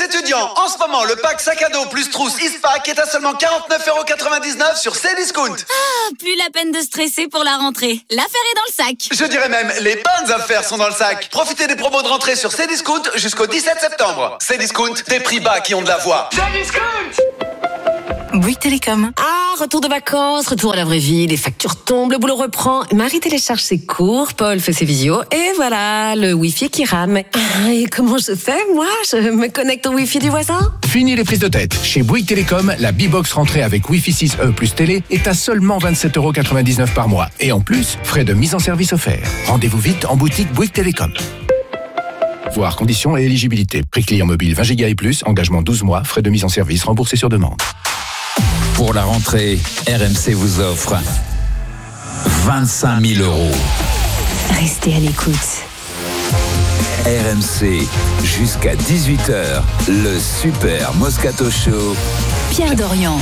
étudiants, en ce moment, le pack sac à dos plus trousse Eastpak est à seulement 49,99€ sur Cdiscount. Ah, plus la peine de stresser pour la rentrée. L'affaire est dans le sac. Je dirais même, les bonnes affaires sont dans le sac. Profitez des promos de rentrée sur Cdiscount jusqu'au 17 septembre. Cdiscount, des prix bas qui ont de la voix. Cdiscount! Bouygues Télécom. Ah, retour de vacances, retour à la vraie vie, les factures tombent, le boulot reprend. Marie télécharge ses cours, Paul fait ses visios, et voilà, le Wi-Fi qui rame. Ah, et comment je fais, moi? Je me connecte au Wi-Fi du voisin? Fini les prises de tête. Chez Bouygues Télécom, la B-Box rentrée avec Wi-Fi 6E plus télé est à seulement 27,99€ par mois. Et en plus, frais de mise en service offerts. Rendez-vous vite en boutique Bouygues Télécom. Voir conditions et éligibilité. Prix client mobile 20 Go et plus, engagement 12 mois, frais de mise en service remboursés sur demande. Pour la rentrée, RMC vous offre 25 000 €. Restez à l'écoute. RMC, jusqu'à 18h, le Super Moscato Show. Pierre Dorian.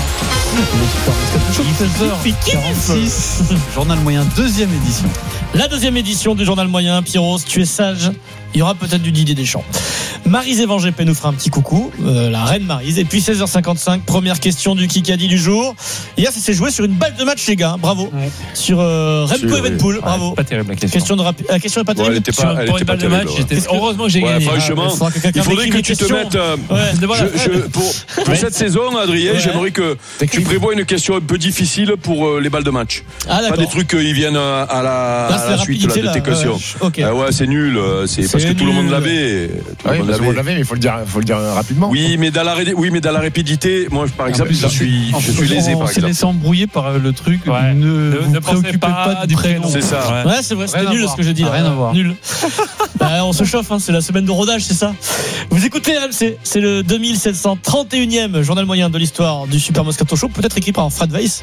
Il fait 46. Journal moyen, deuxième édition. La deuxième édition du Journal moyen. Pierrot, si tu es sage, il y aura peut-être du Didier Deschamps. Maryse Evangépé nous fera un petit coucou, la reine Maryse. Et puis 16h55, première question du Kikadi du jour. Hier, ça s'est joué sur une balle de match, les gars. Bravo. Ouais. Sur Remco Evenepoel. Bravo. Pas terrible la question. La question est pas terrible. Pour une balle de match, heureusement que j'ai gagné. Franchement, il faudrait que tu te mettes. Pour cette saison, Adrien, j'aimerais que tu prévois une question un peu difficile pour les balles de match. Pas des trucs qui viennent à la suite de tes questions. Ouais, c'est nul. C'est parce que tout le monde l'avait. Tout le monde l'avait, mais il faut le dire rapidement. Oui, mais dans la rapidité, moi, par exemple, je suis lésé. On s'est laissé embrouiller par le truc. Ne vous préoccupez pas du prénom. C'est ça. Ouais, c'est vrai, c'était nul ce que je dis. Rien à voir. Nul. On se chauffe, c'est la semaine de rodage, c'est ça. Vous écoutez RMC, c'est le 2731e journal moyen de l'histoire du Super Moscato Show, peut-être écrit par Fred Weiss.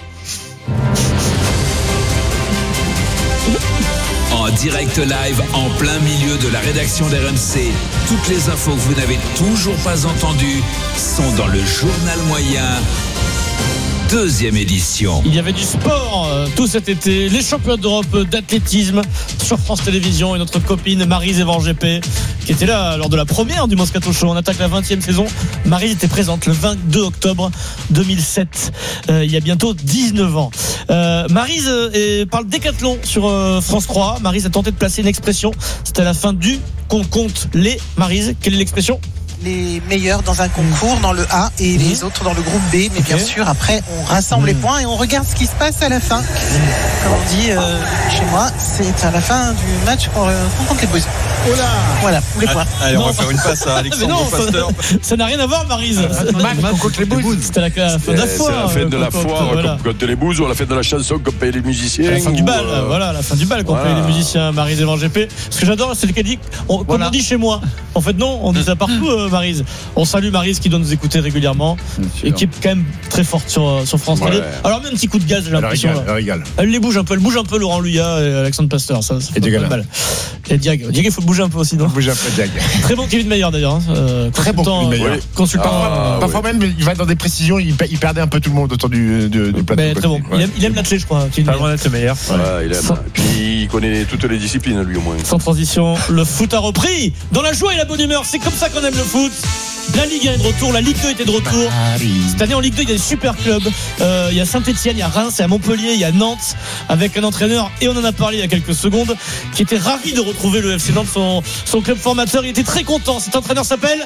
En direct live, en plein milieu de la rédaction d'RMC. Toutes les infos que vous n'avez toujours pas entendues sont dans le Journal moyen. Deuxième édition. Il y avait du sport tout cet été. Les championnats d'Europe d'athlétisme sur France Télévisions et notre copine Maryse Evangépé qui était là lors de la première du Moscato Show. On attaque la 20e saison. Maryse était présente le 22 octobre 2007. Il y a bientôt 19 ans. Maryse parle décathlon sur France 3. Maryse a tenté de placer une expression. C'était à la fin du qu'on compte les. Maryse, quelle est l'expression? Les meilleurs dans un concours dans le A et les autres dans le groupe B, mais bien sûr après on rassemble les points et on regarde ce qui se passe à la fin. Comme on dit chez moi, c'est à la fin du match qu'on compte les boys. Oh là, voilà, les points. Allez, on va faire une passe à Alexandre Pasteur. Ça n'a rien à voir, Maryse. On compte les bouses. C'était à la fin de la foire. C'est la fin de la foire qu'on compte les bouses, ou à la fin de la chanson qu'on paye les musiciens. À la fin du bal, voilà, à la fin du bal qu'on paye les musiciens. Maryse Evangépé. Ce que j'adore, c'est qu'elle dit, comme on dit chez moi. En fait, non, on dit ça partout, Maryse. On salue Maryse qui doit nous écouter régulièrement et qui est quand même très forte sur France Télé. Alors, même un petit coup de gaz, j'ai l'impression. Elle les bouge un peu. Elle bouge un peu Laurent Luyat et Alexandre Pasteur. Ça fait pas de mal. Et Diag, il faut bouger un peu aussi, non? Bouger un peu, Diag. Très bon Kevin Mayer d'ailleurs. Très bon Kevin Mayer. Consultant. Parfois même, il va dans des précisions. Il perdait un peu tout le monde autour du plateau. Très bon. Il aime l'athlète, je crois. Pas loin d'être le meilleur. Il aime. Puis il connaît toutes les disciplines, lui au moins. Sans transition, le foot a repris. Dans la joie et la bonne humeur, c'est comme ça qu'on aime le foot. La Ligue 1 est de retour, la Ligue 2 était de retour. Cette année en Ligue 2, il y a des super clubs. Il y a Saint-Etienne, il y a Reims, il y a Montpellier, il y a Nantes, avec un entraîneur, et on en a parlé il y a quelques secondes, qui était ravi de retrouver le FC Nantes, son club formateur. Il était très content. Cet entraîneur s'appelle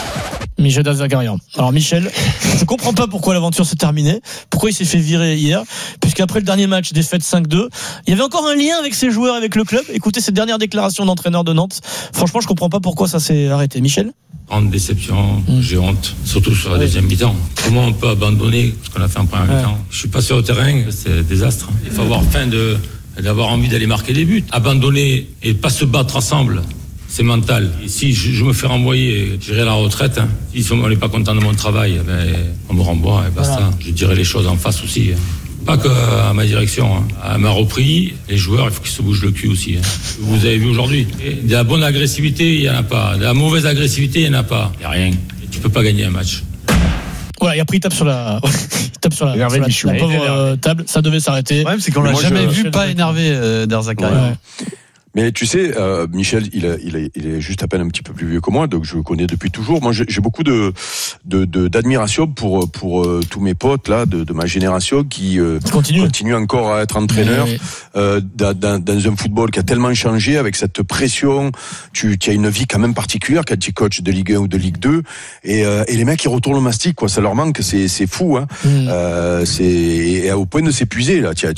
Michel Azagarian. Alors Michel, je comprends pas pourquoi l'aventure s'est terminée, pourquoi il s'est fait virer hier, puisqu'après le dernier match, défaite 5-2, il y avait encore un lien avec ses joueurs, avec le club. Écoutez cette dernière déclaration d'entraîneur de Nantes. Franchement, je comprends pas pourquoi ça s'est arrêté. Michel? Grande déception, j'ai honte, surtout sur la deuxième mi-temps. Comment on peut abandonner ce qu'on a fait en première mi-temps? Je suis passé au terrain, c'est un désastre. Il faut avoir faim d'avoir envie d'aller marquer des buts. Abandonner et pas se battre ensemble, c'est mental. Et si je me fais renvoyer, j'irai à la retraite. Si on n'est pas content de mon travail, on me renvoie et basta. Voilà. Je dirai les choses en face aussi. Pas que à ma direction. Elle m'a repris. Les joueurs, il faut qu'ils se bougent le cul aussi. Vous avez vu aujourd'hui. De la bonne agressivité, il n'y en a pas. De la mauvaise agressivité, il n'y en a pas. Il n'y a rien. Et tu peux pas gagner un match. Voilà, et après il tape sur la pauvre table. Ça devait s'arrêter. Le problème, c'est qu'on l'a jamais vu pas énervé d'Arzakarian. Mais tu sais, Michel, il est juste à peine un petit peu plus vieux que moi, donc je le connais depuis toujours. Moi, j'ai beaucoup d'admiration pour tous mes potes là de ma génération qui continuent encore à être entraîneurs dans un football qui a tellement changé avec cette pression. Tu as une vie quand même particulière quand tu es coach de Ligue 1 ou de Ligue 2 et les mecs ils retournent le mastic quoi, ça leur manque, c'est fou hein. C'est au point de s'épuiser là. Tu